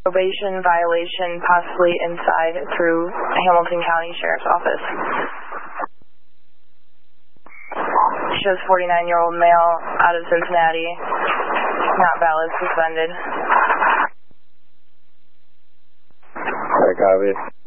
probation violation, possibly inside through Hamilton County Sheriff's Office. Shows 49-year-old male out of Cincinnati. Not valid, suspended. I copy.